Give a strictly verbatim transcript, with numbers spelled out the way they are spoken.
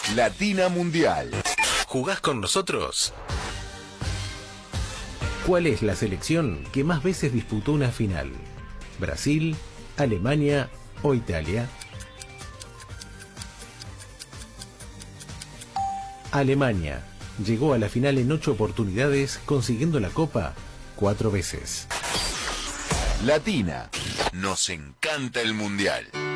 Latina Mundial. ¿Jugás con nosotros? ¿Cuál es la selección que más veces disputó una final? ¿Brasil, Alemania o Italia? Alemania llegó a la final en ocho oportunidades, consiguiendo la Copa cuatro veces. Latina. Nos encanta el Mundial.